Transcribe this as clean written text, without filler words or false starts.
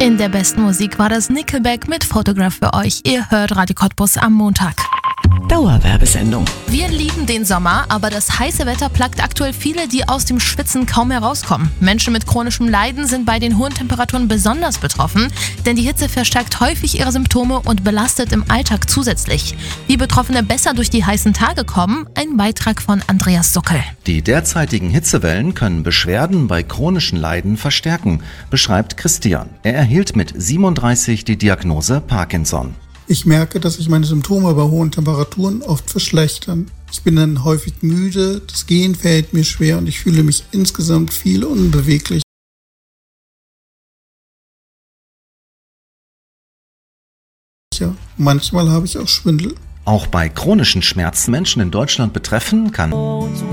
In der besten Musik war das Nickelback mit Photograph für euch. Ihr hört Radio Cottbus am Montag. Dauerwerbesendung. Wir lieben den Sommer, aber das heiße Wetter plagt aktuell viele, die aus dem Schwitzen kaum mehr rauskommen. Menschen mit chronischem Leiden sind bei den hohen Temperaturen besonders betroffen, denn die Hitze verstärkt häufig ihre Symptome und belastet im Alltag zusätzlich. Wie Betroffene besser durch die heißen Tage kommen, ein Beitrag von Andreas Suckel. Die derzeitigen Hitzewellen können Beschwerden bei chronischen Leiden verstärken, beschreibt Christian. Er erhielt mit 37 die Diagnose Parkinson. Ich merke, dass sich meine Symptome bei hohen Temperaturen oft verschlechtern. Ich bin dann häufig müde, das Gehen fällt mir schwer und ich fühle mich insgesamt viel unbeweglich. Manchmal habe ich auch Schwindel. Auch bei chronischen Schmerzen Menschen in Deutschland betreffen, kann